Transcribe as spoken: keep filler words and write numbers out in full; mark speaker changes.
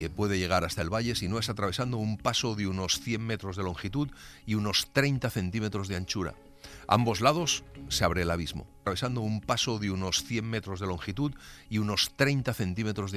Speaker 1: puede llegar hasta el valle si no es atravesando un paso de unos cien metros de longitud y unos treinta centímetros de anchura. A ambos lados se abre el abismo, atravesando un paso de unos cien metros de longitud y unos treinta centímetros de